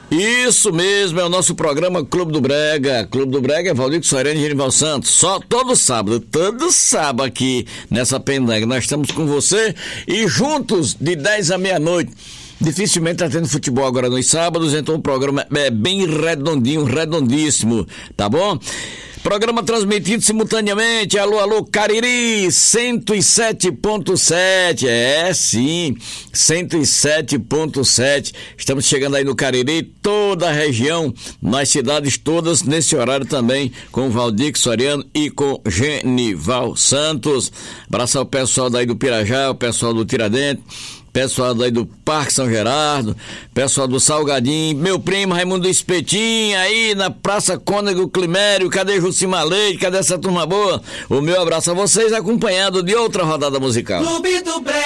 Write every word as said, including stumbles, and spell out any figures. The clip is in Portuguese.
Isso mesmo, é o nosso programa Clube do Brega. Clube do Brega é Valdir Soriano e Genival Santos. Só todo sábado, todo sábado aqui nessa pendenga. Nós estamos com você e juntos de dez à meia-noite. Dificilmente tá tendo futebol agora nos sábados, então o programa é bem redondinho, redondíssimo, tá bom? Programa transmitido simultaneamente, alô, alô, Cariri, cento e sete ponto sete, é sim, cento e sete ponto sete, estamos chegando aí no Cariri, toda a região, nas cidades todas, nesse horário também, com Valdir Soriano e com Genival Santos. Abraçar o pessoal daí do Pirajá, o pessoal do Tiradentes, pessoal daí do Parque São Gerardo, pessoal do Salgadinho, meu primo Raimundo Espetinho, aí na Praça Cônego Climério, cadê Jucimar Leite, cadê essa turma boa? O meu abraço a vocês, acompanhado de outra rodada musical. Clube do Brega.